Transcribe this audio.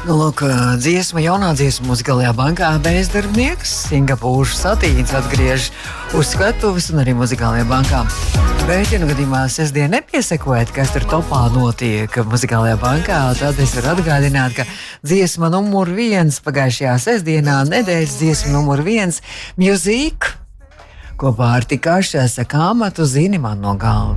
Lūk, dziesma, jaunā dziesma muzikālajā bankā bezdarbnieks Singapūras satīns atgriež uz skatuves un arī muzikālajā bankā. Bet, ja nu gadījumā sestdien nepiesekojat, kas tur topā notiek muzikālajā bankā, tad es varu atgādināt, ka dziesma numur 1 pagājušajā sestdienā, nedēļas dziesma numur 1 Music kopā ar Tikašu saka Amatu zini man no galvas.